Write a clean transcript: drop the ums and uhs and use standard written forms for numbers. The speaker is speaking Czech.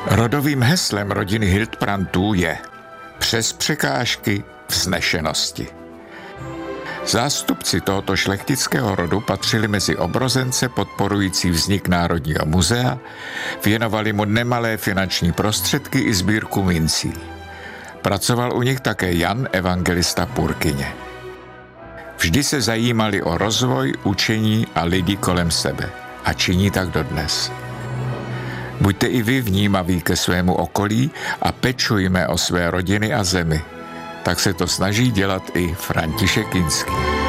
Rodovým heslem rodiny Hildbrandtů je přes překážky vznešenosti. Zástupci tohoto šlechtického rodu patřili mezi obrozence podporující vznik Národního muzea, věnovali mu nemalé finanční prostředky i sbírku mincí. Pracoval u nich také Jan Evangelista Purkyně. Vždy se zajímali o rozvoj, učení a lidi kolem sebe. A činí tak dodnes. Buďte i vy vnímaví ke svému okolí a pečujme o své rodiny a zemi. Tak se to snaží dělat i František Kinský.